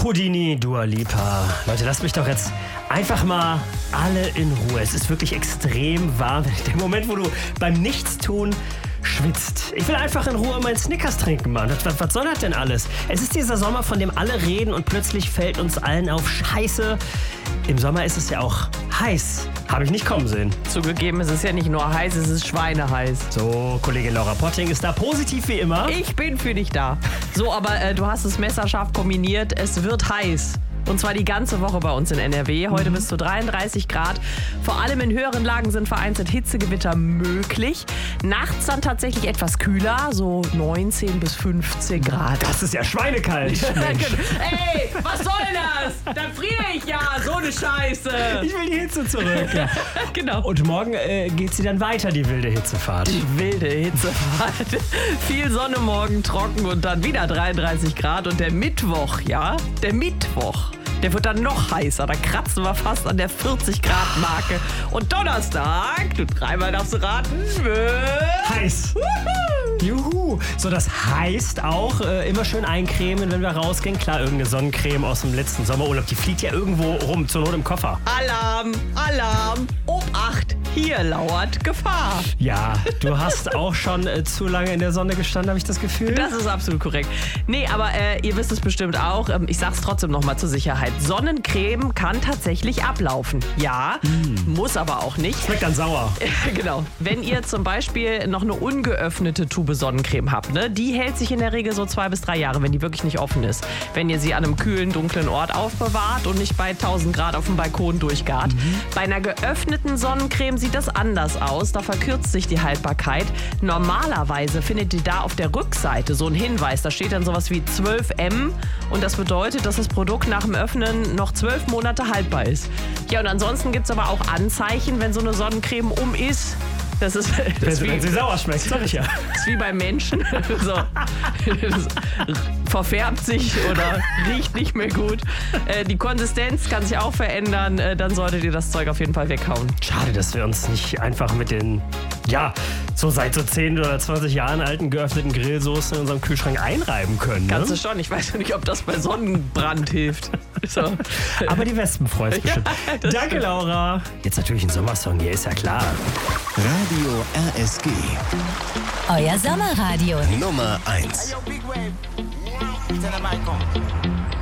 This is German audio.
Houdini, Dua Lipa. Leute, lasst mich doch jetzt einfach mal alle in Ruhe. Es ist wirklich extrem warm. Der Moment, wo du beim Nichtstun schwitzt. Ich will einfach in Ruhe meinen Snickers trinken, Mann. Was soll das denn alles? Es ist dieser Sommer, von dem alle reden und plötzlich fällt uns allen auf Scheiße. Im Sommer ist es ja auch heiß. Habe ich nicht kommen sehen. Zugegeben, es ist ja nicht nur heiß, es ist schweineheiß. So, Kollegin Laura Potting ist da positiv wie immer. Ich bin für dich da. So, aber du hast es messerscharf kombiniert. Es wird heiß. Und zwar die ganze Woche bei uns in NRW. Heute bis zu 33 Grad. Vor allem in höheren Lagen sind vereinzelt Hitzegewitter möglich. Nachts dann tatsächlich etwas kühler, so 19 bis 15 Grad. Das ist ja schweinekalt. Ey, was soll das? Dann friere ich ja, so eine Scheiße. Ich will die Hitze zurück. Ja. Genau. Und morgen geht sie dann weiter, die wilde Hitzefahrt. Die wilde Hitzefahrt. Viel Sonne morgen, trocken und dann wieder 33 Grad. Und der Mittwoch, der wird dann noch heißer. Da kratzen wir fast an der 40-Grad-Marke. Und Donnerstag, du dreimal darfst du raten, wird heiß. Juhu. So, das heißt auch, immer schön eincremen, wenn wir rausgehen. Klar, irgendeine Sonnencreme aus dem letzten Sommerurlaub, die fliegt ja irgendwo rum, zur Not im Koffer. Alarm, Alarm, Obacht, hier lauert Gefahr. Ja, du hast auch schon zu lange in der Sonne gestanden, habe ich das Gefühl. Das ist absolut korrekt. Nee, aber ihr wisst es bestimmt auch. Ich sag's trotzdem nochmal zur Sicherheit. Sonnencreme kann tatsächlich ablaufen. Ja, muss aber auch nicht. Schmeckt dann sauer. Genau. Wenn ihr zum Beispiel noch eine ungeöffnete Tube Sonnencreme habt, ne, die hält sich in der Regel so 2 bis 3 Jahre, wenn die wirklich nicht offen ist. Wenn ihr sie an einem kühlen, dunklen Ort aufbewahrt und nicht bei 1000 Grad auf dem Balkon durchgart. Bei einer geöffneten Sonnencreme sieht das anders aus. Da verkürzt sich die Haltbarkeit. Normalerweise findet ihr da auf der Rückseite so einen Hinweis. Da steht dann sowas wie 12M und das bedeutet, dass das Produkt nach dem Öffnen noch 12 Monate haltbar ist. Ja, und ansonsten gibt es aber auch Anzeichen, wenn so eine Sonnencreme ist. Das ist wenn sie sauer schmeckt, sag ich ja. Das ist wie beim Menschen. So. Das verfärbt sich oder riecht nicht mehr gut. Die Konsistenz kann sich auch verändern. Dann solltet ihr das Zeug auf jeden Fall weghauen. Schade, dass wir uns nicht einfach mit den, so seit so 10 oder 20 Jahren alten geöffneten Grillsoßen in unserem Kühlschrank einreiben können. Kannst du schon. Ich weiß nicht, ob das bei Sonnenbrand hilft. So. Aber die Wespen freuen sich bestimmt. Ja, Danke, Laura. Jetzt natürlich ein Sommersong hier, ist ja klar. Radio RSG. Euer Sommerradio. Nummer 1. Hey, yo, big wave. Tell them I come.